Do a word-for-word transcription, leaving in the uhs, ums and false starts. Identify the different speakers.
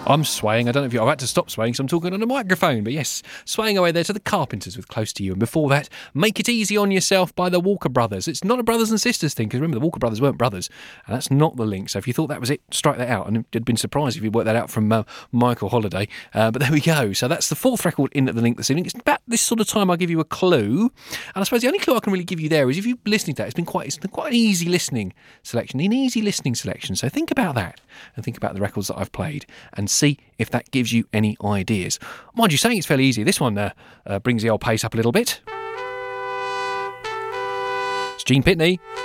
Speaker 1: I'm swaying. I don't know if you... I've had to stop swaying because I'm talking on a microphone. But yes, swaying away there to the Carpenters with Close to You. And before that, Make It Easy on Yourself by the Walker Brothers. It's not a brothers and sisters thing, because remember, the Walker Brothers weren't brothers. And that's not the link. So if you thought that was it, strike that out. And I'd been surprised if you worked that out from uh, Michael Holiday. Uh, but there we go. So that's the fourth record in at the link this evening. It's about this sort of time I'll give you a clue. And I suppose the only clue I can really give you there is if you're listening to that, it's been quite, it's been quite an easy listening selection, an easy listening selection. So think about that and think about the records that I've played and see if that gives you any ideas. Mind you, saying it's fairly easy, this one uh, uh, brings the old pace up a little bit. It's Gene Pitney.